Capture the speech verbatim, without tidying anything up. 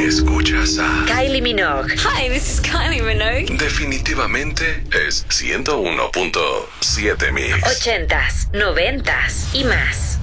escuchas a Kylie Minogue. Hi, this is Kylie Minogue. Definitivamente es ciento uno punto siete Mix. Ochentas, noventas y más.